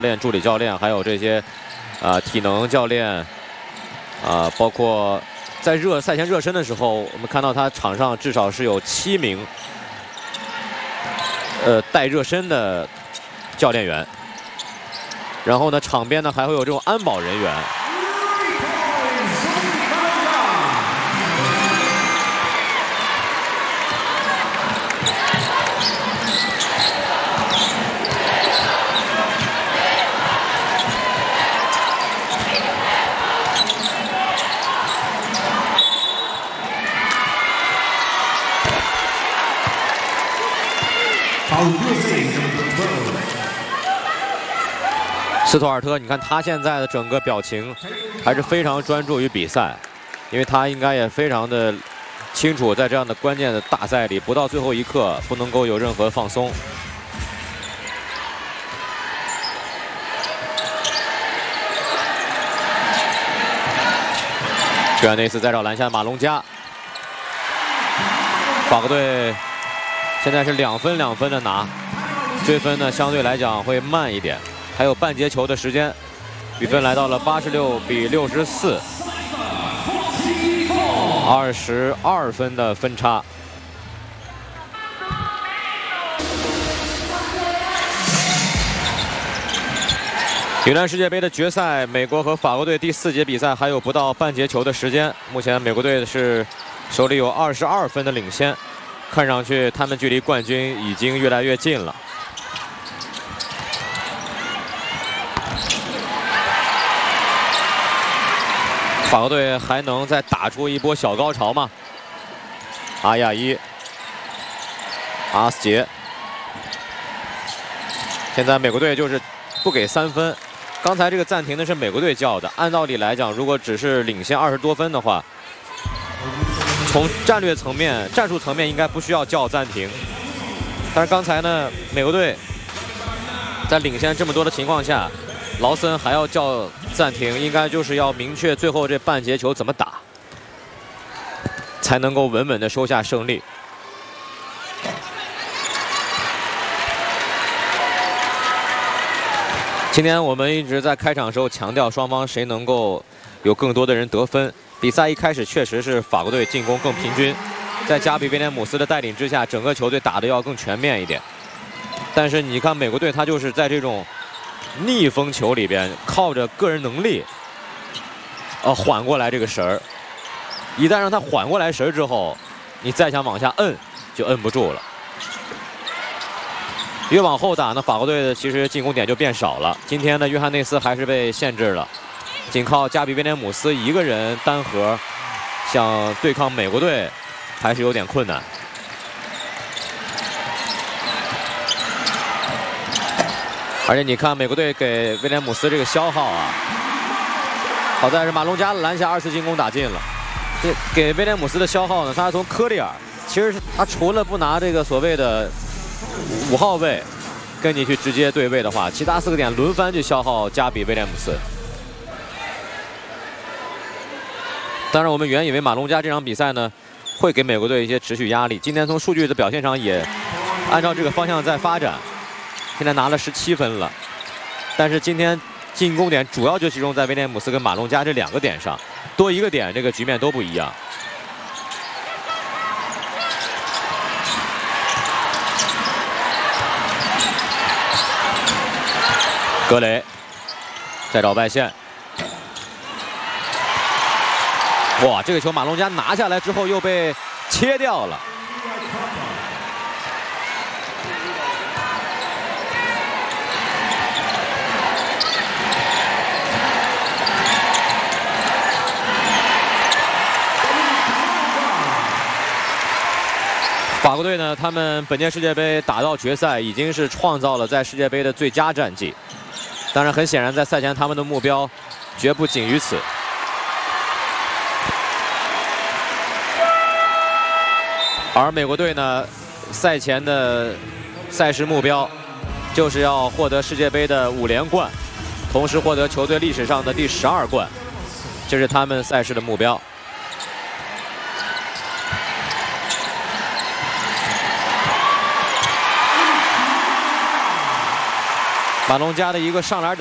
练、助理教练，还有这些体能教练，包括在赛前热身的时候，我们看到他场上至少是有7名带热身的教练员。然后呢，场边呢还会有这种安保人员。 斯图尔特，你看他现在的整个表情还是非常专注于比赛，因为他应该也非常的清楚，在这样的关键的大赛里，不到最后一刻不能够有任何放松。约翰内斯再找篮下马龙加，法国队现在是2分2分的拿，追分呢相对来讲会慢一点。 还有半节球的时间，比分来到了86比64， 22分的分差。女篮世界杯的决赛，美国和法国队第4节比赛还有不到半节球的时间。目前美国队是手里有22分的领先，看上去他们距离冠军已经越来越近了。 法国队还能再打出一波小高潮吗？阿亚伊、阿斯杰，现在美国队就是不给3分。刚才这个暂停呢是美国队叫的，按道理来讲，如果只是领先20多分的话，从战略层面、战术层面应该不需要叫暂停。但是刚才呢，美国队在领先这么多的情况下。 劳森还要叫暂停，应该就是要明确最后这半节球怎么打，才能够稳稳地收下胜利。今天我们一直在开场的时候强调双方谁能够有更多的人得分。比赛一开始确实是法国队进攻更平均，在加比威廉姆斯的带领之下，整个球队打得要更全面一点。但是你看美国队，他就是在这种 逆风球里边，靠着个人能力，缓过来这个神儿。一旦让他缓过来神儿之后，你再想往下摁，就摁不住了。越往后打呢，法国队的其实进攻点就变少了。今天呢，约翰内斯还是被限制了，仅靠加比威廉姆斯一个人单核，想对抗美国队，还是有点困难。 而且你看，美国队给威廉姆斯这个消耗啊，好在是马龙加篮下2次进攻打进了。给威廉姆斯的消耗呢，他是从科里尔，其实他除了不拿这个所谓的5号位跟你去直接对位的话，其他4个点轮番去消耗加比威廉姆斯。当然，我们原以为马龙加这场比赛呢会给美国队一些持续压力，今天从数据的表现上也按照这个方向在发展。 现在拿了17分了，但是今天进攻点主要就集中在威廉姆斯跟马龙加这2个点上，多1个点，这个局面都不一样。格雷再找外线，哇，这个球马龙加拿下来之后又被切掉了。 法国队呢，他们本届世界杯打到决赛，已经是创造了在世界杯的最佳战绩。当然，很显然，在赛前他们的目标绝不仅于此。而美国队呢，赛前的赛事目标就是要获得世界杯的5连冠，同时获得球队历史上的第12冠，这是他们赛事的目标。 马龙加的一个上篮。